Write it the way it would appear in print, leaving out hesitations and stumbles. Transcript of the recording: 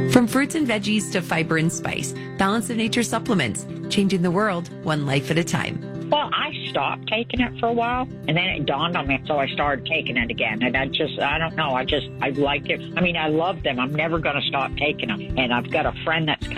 From fruits and veggies to fiber and spice, Balance of Nature supplements, changing the world one life at a time. Well, I stopped taking it for a while, and then it dawned on me, so I started taking it again. And I don't know, I like it. I mean, I love them. I'm never going to stop taking them. And I've got a friend that's